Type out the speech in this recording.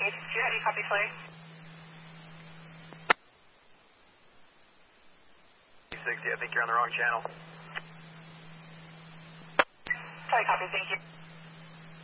H2, copy flight. 60, I think you're on the wrong channel. Sorry, copy, thank you.